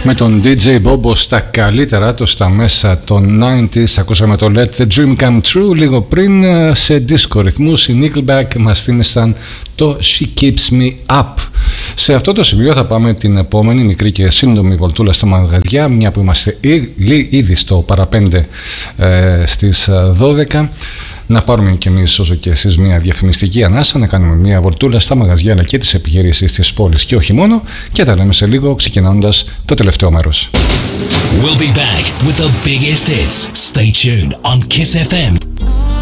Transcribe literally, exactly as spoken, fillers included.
Με τον ντι τζέι Bobo στα καλύτερα του, στα μέσα των ενενήντα, ακούσαμε το Let the Dream Come True. Λίγο πριν, σε disco ρυθμούς, οι Nickelback μας θύμισαν το She Keeps Me Up. Σε αυτό το σημείο θα πάμε την επόμενη μικρή και σύντομη βολτούλα στα μαγαζιά, μια που είμαστε ήδη στο παραπέντε ε, στις δώδεκα. Να πάρουμε κι εμείς όσο και εσείς μια διαφημιστική ανάσα, να κάνουμε μια βολτούλα στα μαγαζιά αλλά και τις επιχειρήσεις της πόλης και όχι μόνο, και τα λέμε σε λίγο ξεκινώντας το τελευταίο μέρος. We'll be back with the biggest hits. Stay tuned on Kiss εφ εμ.